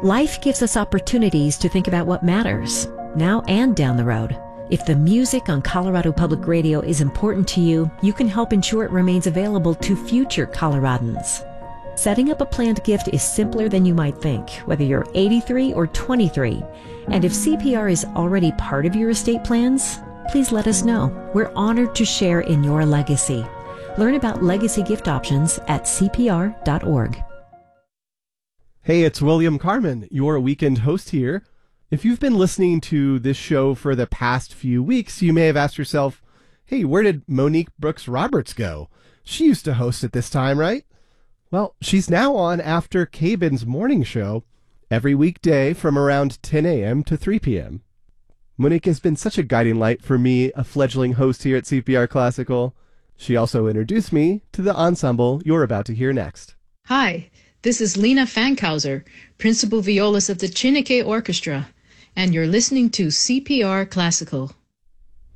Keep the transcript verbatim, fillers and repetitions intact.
Life gives us opportunities to think about what matters, now and down the road. If the music on Colorado Public Radio is important to you, you can help ensure it remains available to future Coloradans. Setting up a planned gift is simpler than you might think, whether you're eighty-three or twenty-three. And if C P R is already part of your estate plans, please let us know. We're honored to share in your legacy. Learn about legacy gift options at C P R dot org. Hey, it's William Carmen, your weekend host here. If you've been listening to this show for the past few weeks, you may have asked yourself, hey, where did Monique Brooks Roberts go? She used to host at this time, right? Well, she's now on after Cabin's morning show every weekday from around ten a.m. to three p.m. Monique has been such a guiding light for me, a fledgling host here at C P R Classical. She also introduced me to the ensemble you're about to hear next. Hi, this is Lena Fankhauser, principal violist of the Chineke Orchestra, and you're listening to C P R Classical.